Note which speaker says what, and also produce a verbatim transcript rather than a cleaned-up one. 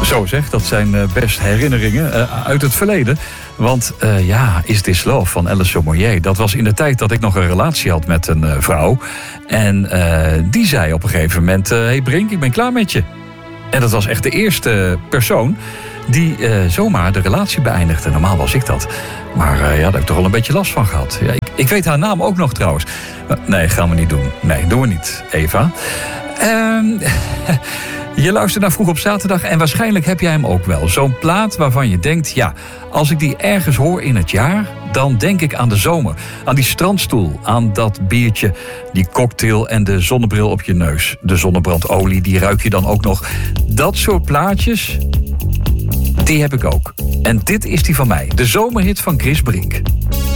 Speaker 1: Zo zeg, dat zijn uh, best herinneringen uh, uit het verleden. Want uh, ja, Is This Love van Alice Sommoyer... dat was in de tijd dat ik nog een relatie had met een uh, vrouw. En uh, die zei op een gegeven moment... Uh, hey Brink, ik ben klaar met je. En dat was echt de eerste persoon... die uh, zomaar de relatie beëindigde. Normaal was ik dat. Maar uh, ja, daar heb ik toch wel een beetje last van gehad. Ja, ik, ik weet haar naam ook nog trouwens. Uh, nee, gaan we niet doen. Nee, doen we niet, Eva. Uh, je luistert naar Vroeg op Zaterdag en waarschijnlijk heb jij hem ook wel. Zo'n plaat waarvan je denkt, ja, als ik die ergens hoor in het jaar... dan denk ik aan de zomer. Aan die strandstoel, aan dat biertje, die cocktail en de zonnebril op je neus. De zonnebrandolie, die ruik je dan ook nog. Dat soort plaatjes, die heb ik ook. En dit is die van mij, de zomerhit van Chris Brink.